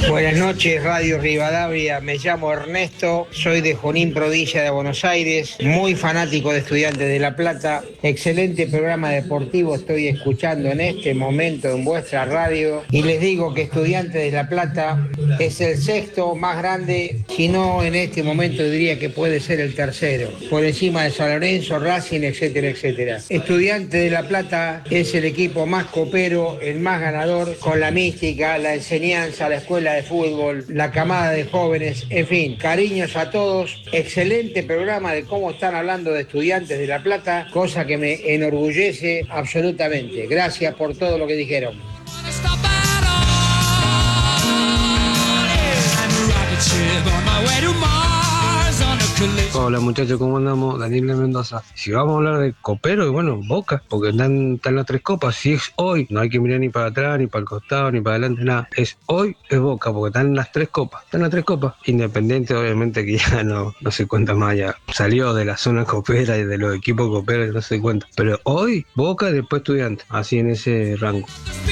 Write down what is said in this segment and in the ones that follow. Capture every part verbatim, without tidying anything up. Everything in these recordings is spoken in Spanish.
Buenas noches, Radio Rivadavia. Me llamo Ernesto, soy de Junín Prodilla de Buenos Aires, muy fanático de Estudiantes de La Plata. Excelente programa deportivo estoy escuchando en este momento en vuestra radio. Y les digo que Estudiantes de La Plata es el sexto más grande, si no en este momento diría que puede ser el tercero, por encima de San Lorenzo, Racing, etcétera, etcétera. Estudiantes de La Plata es el equipo más copero, el más ganador, con la mística, la enseñanza, la escuela de fútbol, la camada de jóvenes, en fin, cariños a todos. Excelente programa de cómo están hablando de Estudiantes de La Plata, cosa que me enorgullece absolutamente. Gracias por todo lo que dijeron. Hola muchachos, ¿cómo andamos? Daniel de Mendoza. Si vamos a hablar de copero, y bueno, Boca, porque están, están las tres copas. Si es hoy, no hay que mirar ni para atrás, ni para el costado, ni para adelante, nada. Es hoy, es Boca, porque están las tres copas. Están las tres copas. Independiente, obviamente, que ya no, no se cuenta más, ya salió de la zona copera y de los equipos coperos, no se cuenta. Pero hoy, Boca y después Estudiantes, así en ese rango.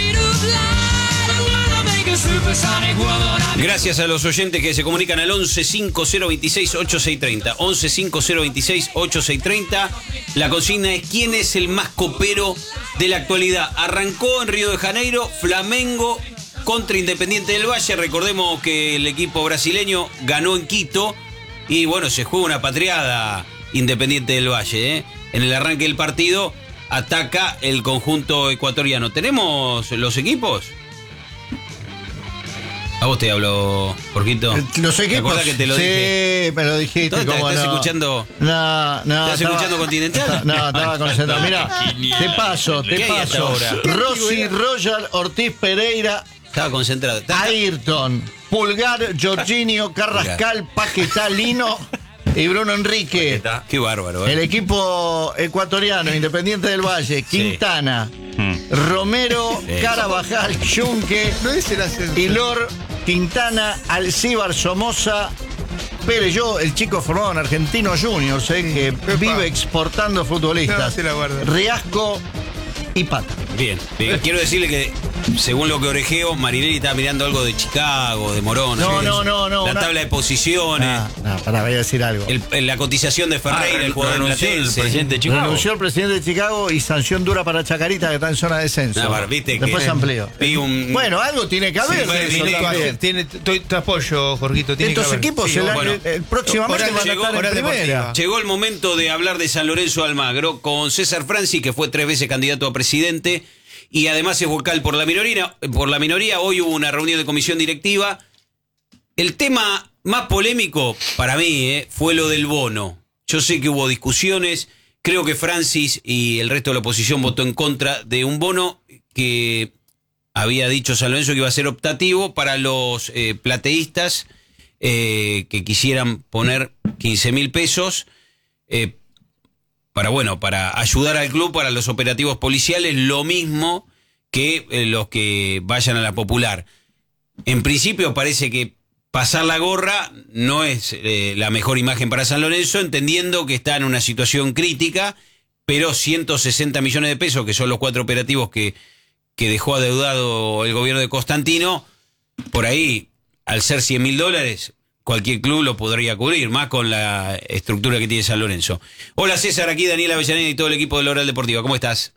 Gracias a los oyentes que se comunican al once cinco cero veintiséis ochenta y seis treinta. once cinco cero veintiséis ochenta y seis treinta. La consigna es: ¿quién es el más copero de la actualidad? Arrancó en Río de Janeiro, Flamengo contra Independiente del Valle. Recordemos que el equipo brasileño ganó en Quito y bueno, se juega una patriada Independiente del Valle, ¿eh? En el arranque del partido ataca el conjunto ecuatoriano. ¿Tenemos los equipos? A vos te hablo, Jorgito. Los equipos. ¿Te acuerdas que te lo sí, dije? me lo dijiste. ¿Dónde ¿Cómo estás no? escuchando? No, no. ¿Estás estaba, escuchando Continental? No, estaba concentrado. Mira, te paso, te ¿Qué hay hasta paso. ahora? Rossi, Royal, Ortiz Pereira, Estaba concentrado. ¿Está- Ayrton, Pulgar, Jorginho, Carrascal, Paquetá, Lino y Bruno Enrique. Qué bárbaro, ¿eh? El equipo ecuatoriano, Independiente del Valle, Quintana, Romero, Sí. Carabajal, Yunque, Hilor, Quintana, Alcíbar, Somoza, Pereyó, el chico formado en Argentinos Juniors, eh, que Epa. vive exportando futbolistas. No, se la guarda. Riasco y Pata. Bien, bien. Quiero decirle que, según lo que orejeo, Marinelli estaba mirando algo de Chicago, de Morón. No, sé, no, no, no, La una- tabla de posiciones, Ah, no, pará, voy a decir algo. el- la cotización de Ferreira, Ah, el jugador renunció el platense. presidente de Chicago. Renunció el presidente de Chicago y sanción dura para Chacarita, que está en zona de descenso. No, pero viste Después que- amplío. Vi un- Bueno, algo tiene que haber. Sí, de eso Tiene que también. haber, tiene tu, tu apoyo, Jorgito. Tiene Estos que haber. equipos Sí, el, bueno. el- el próximamente Oral van a llegó, estar en Oral primera. Deportiva. Llegó el momento de hablar de San Lorenzo de Almagro con César Franci, que fue tres veces candidato a presidente y además es vocal por la minoría. Por la minoría, hoy hubo una reunión de comisión directiva. El tema más polémico para mí eh, fue lo del bono. Yo sé que hubo discusiones, creo que Francis y el resto de la oposición votó en contra de un bono que había dicho San Lorenzo que iba a ser optativo para los eh, plateístas eh, que quisieran poner quince mil pesos eh, para, bueno, para ayudar al club para los operativos policiales, lo mismo que eh, los que vayan a la popular. En principio parece que pasar la gorra no es eh, la mejor imagen para San Lorenzo, entendiendo que está en una situación crítica, pero ciento sesenta millones de pesos, que son los cuatro operativos que, que dejó adeudado el gobierno de Constantino, por ahí, al ser cien mil dólares, cualquier club lo podría cubrir, más con la estructura que tiene San Lorenzo. Hola César, aquí Daniel Avellaneda y todo el equipo de la Oral Deportiva, ¿cómo estás?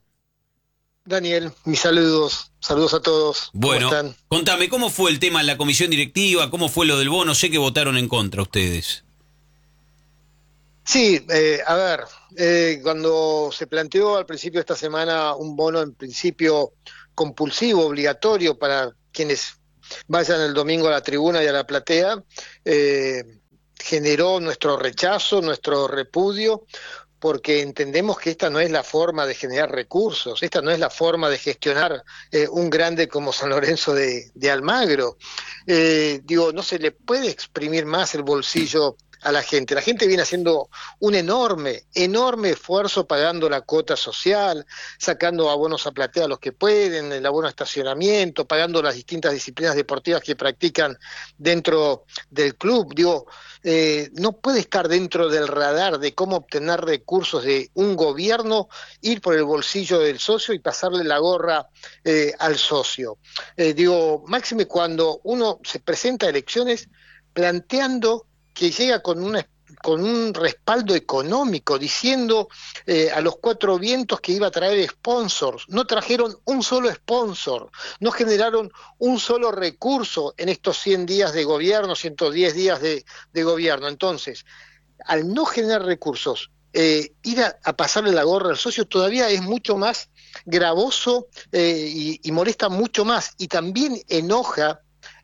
Daniel, mis saludos, saludos a todos. Bueno, ¿Cómo están? contame, ¿cómo fue el tema en la comisión directiva? ¿Cómo fue lo del bono? Sé que votaron en contra ustedes. Sí, eh, a ver, eh, cuando se planteó al principio de esta semana un bono en principio compulsivo, obligatorio para quienes vayan el domingo a la tribuna y a la platea, eh, generó nuestro rechazo, nuestro repudio, porque entendemos que esta no es la forma de generar recursos, esta no es la forma de gestionar eh, un grande como San Lorenzo de, de Almagro. Eh, digo, no se le puede exprimir más el bolsillo a la gente. La gente viene haciendo un enorme, enorme esfuerzo pagando la cuota social, sacando abonos a platea a los que pueden, el abono a estacionamiento, pagando las distintas disciplinas deportivas que practican dentro del club. Digo, eh, no puede estar dentro del radar de cómo obtener recursos de un gobierno, ir por el bolsillo del socio y pasarle la gorra eh, al socio. Eh, digo, máxime cuando uno se presenta a elecciones planteando que llega con una con un respaldo económico, diciendo eh, a los cuatro vientos que iba a traer sponsors. No trajeron un solo sponsor, no generaron un solo recurso en estos cien días de gobierno, ciento diez días de, de gobierno. Entonces, al no generar recursos, eh, ir a, a pasarle la gorra al socio todavía es mucho más gravoso eh, y, y molesta mucho más, y también enoja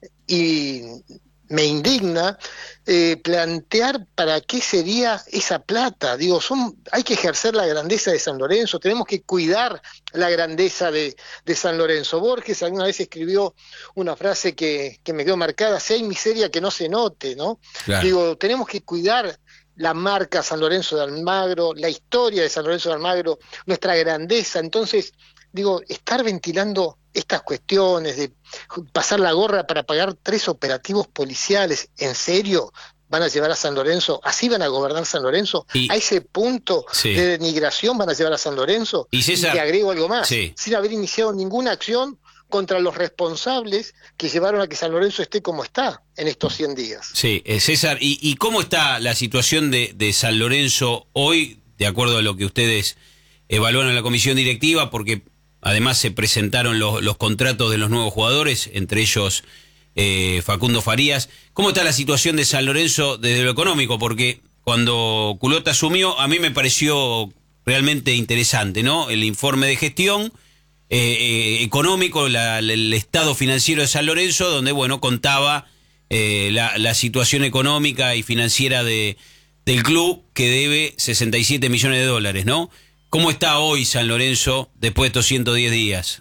y me indigna eh, plantear para qué sería esa plata. Digo, son, hay que ejercer la grandeza de San Lorenzo, tenemos que cuidar la grandeza de, de San Lorenzo. Borges alguna vez escribió una frase que, que me quedó marcada: si hay miseria que no se note, ¿no? Claro. Digo, tenemos que cuidar la marca San Lorenzo de Almagro, la historia de San Lorenzo de Almagro, nuestra grandeza. Entonces, digo, estar ventilando estas cuestiones de pasar la gorra para pagar tres operativos policiales, ¿en serio van a llevar a San Lorenzo? ¿Así van a gobernar San Lorenzo? Y, ¿a ese punto sí. de denigración van a llevar a San Lorenzo? Y, César, y te agrego algo más, sí. sin haber iniciado ninguna acción contra los responsables que llevaron a que San Lorenzo esté como está en estos cien días. Sí, eh, César, ¿y, ¿y cómo está la situación de, de San Lorenzo hoy, de acuerdo a lo que ustedes evalúan en la comisión directiva? Porque además se presentaron los, los contratos de los nuevos jugadores, entre ellos eh, Facundo Farías. ¿Cómo está la situación de San Lorenzo desde lo económico? Porque cuando Culota asumió, a mí me pareció realmente interesante, ¿no? El informe de gestión eh, eh, económico, la, la, el estado financiero de San Lorenzo, donde, bueno, contaba eh, la, la situación económica y financiera de, del club, que debe sesenta y siete millones de dólares, ¿no? ¿Cómo está hoy San Lorenzo después de estos ciento diez días?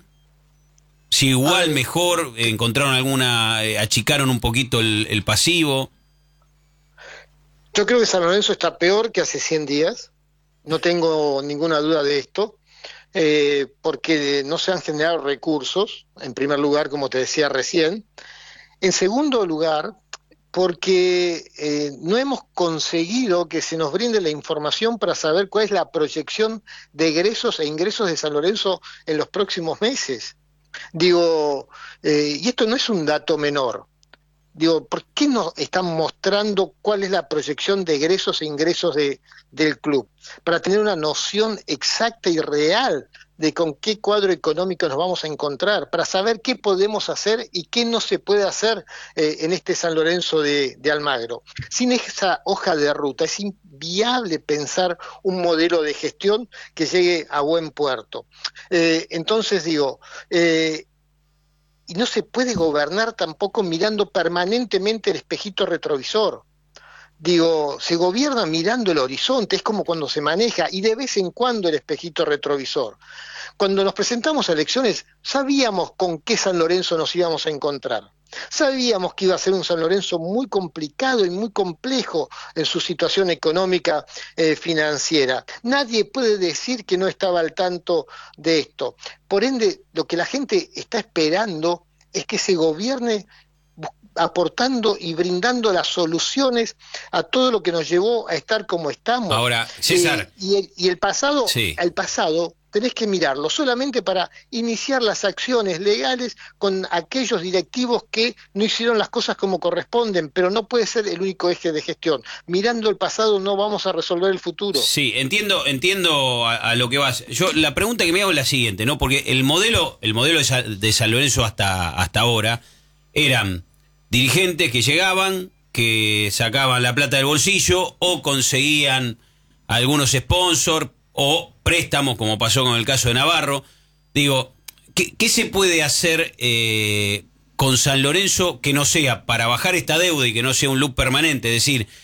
Si igual, Ay. mejor, encontraron alguna, eh, achicaron un poquito el, el pasivo. Yo creo que San Lorenzo está peor que hace cien días, no tengo ninguna duda de esto, eh, porque no se han generado recursos, en primer lugar, como te decía recién. En segundo lugar, porque eh, no hemos conseguido que se nos brinde la información para saber cuál es la proyección de egresos e ingresos de San Lorenzo en los próximos meses. Digo, eh, y esto no es un dato menor. Digo, ¿por qué no están mostrando cuál es la proyección de egresos e ingresos de, del club? Para tener una noción exacta y real de con qué cuadro económico nos vamos a encontrar, para saber qué podemos hacer y qué no se puede hacer eh, en este San Lorenzo de, de Almagro. Sin esa hoja de ruta es inviable pensar un modelo de gestión que llegue a buen puerto. Eh, entonces digo, eh, y no se puede gobernar tampoco mirando permanentemente el espejito retrovisor. Digo, se gobierna mirando el horizonte, es como cuando se maneja, y de vez en cuando el espejito retrovisor. Cuando nos presentamos a elecciones, sabíamos con qué San Lorenzo nos íbamos a encontrar. Sabíamos que iba a ser un San Lorenzo muy complicado y muy complejo en su situación económica eh, financiera. Nadie puede decir que no estaba al tanto de esto. Por ende, lo que la gente está esperando es que se gobierne aportando y brindando las soluciones a todo lo que nos llevó a estar como estamos. Ahora, César. Eh, y, el, y el pasado, sí. el pasado tenés que mirarlo solamente para iniciar las acciones legales con aquellos directivos que no hicieron las cosas como corresponden, pero no puede ser el único eje de gestión. Mirando el pasado no vamos a resolver el futuro. Sí, entiendo, entiendo a, a lo que vas. Yo la pregunta que me hago es la siguiente, ¿no? Porque el modelo, el modelo de San, de San Lorenzo hasta, hasta ahora eran dirigentes que llegaban, que sacaban la plata del bolsillo o conseguían algunos sponsors o préstamos, como pasó con el caso de Navarro. Digo, ¿qué, qué se puede hacer eh, con San Lorenzo que no sea para bajar esta deuda y que no sea un loop permanente? Es decir,